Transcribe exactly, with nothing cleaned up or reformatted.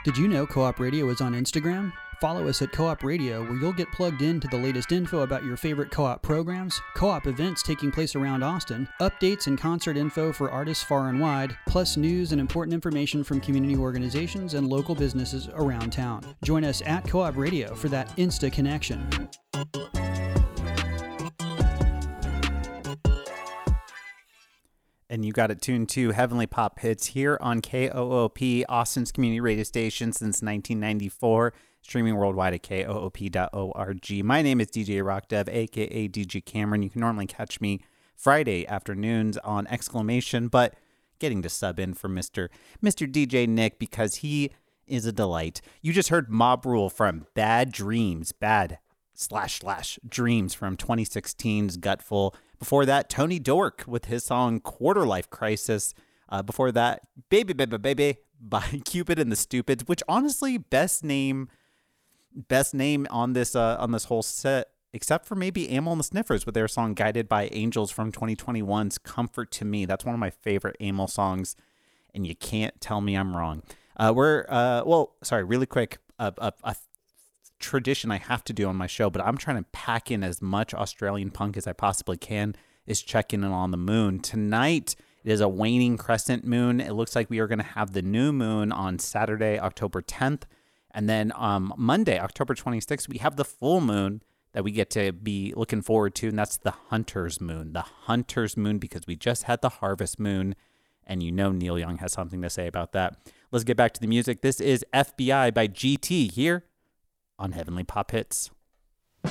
Did you know Co-op Radio is on Instagram? Follow us at Co-op Radio, where you'll get plugged into the latest info about your favorite co-op programs, co-op events taking place around Austin, updates and concert info for artists far and wide, plus news and important information from community organizations and local businesses around town. Join us at Co-op Radio for that Insta connection. And you got it tuned to Heavenly Pop Hits here on K O O P, Austin's community radio station since nineteen ninety-four, streaming worldwide at K O O P dot org. My name is D J Rockdev, a k a. D J Cameron. You can normally catch me Friday afternoons on Exclamation, but getting to sub in for Mister Mister D J Nick because he is a delight. You just heard Mob Rule from Bad Dreams, Bad slash slash Dreams from twenty sixteen's Gutful. Before that, Tony Dork with his song Quarter Life Crisis. Uh, before that, Baby Baby Baby by Cupid and the Stupids, which honestly, best name, best name on this uh, on this whole set, except for maybe Amyl and the Sniffers with their song Guided by Angels from twenty twenty-one's Comfort to Me. That's one of my favorite Amyl songs, and you can't tell me I'm wrong. Uh, we're uh, well, sorry, really quick, a, a, a tradition I have to do on my show, but I'm trying to pack in as much Australian punk as I possibly can, is checking in on the moon. Tonight, it is a waning crescent moon. It looks like we are going to have the new moon on Saturday, October tenth. And then um, Monday, October twenty-sixth, we have the full moon that we get to be looking forward to, and that's the Hunter's moon. The Hunter's moon, because we just had the harvest moon, and you know Neil Young has something to say about that. Let's get back to the music. This is F B I by G T here on Heavenly Pop Hits.